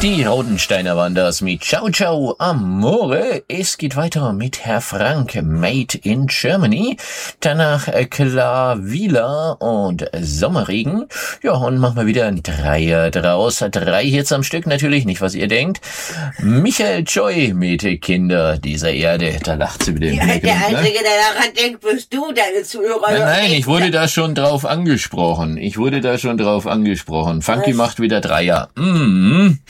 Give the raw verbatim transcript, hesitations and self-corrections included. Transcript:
Die Raudensteiner waren das mit Ciao Ciao Amore. Es geht weiter mit Herr Frank, Made in Germany. Danach Klavila und Sommerregen. Ja, und machen wir wieder ein Dreier draus. Drei Hits am Stück natürlich, nicht was ihr denkt. Michael Joy mit Kinder dieser Erde. Da lacht sie wieder im Ja, Hintergrund, der ne? Einzige, der daran denkt, bist du, deine Zuhörer. Nein, nein, ich wurde da schon drauf angesprochen. Ich wurde da schon drauf angesprochen. Funky Was? macht wieder Dreier. Mhm.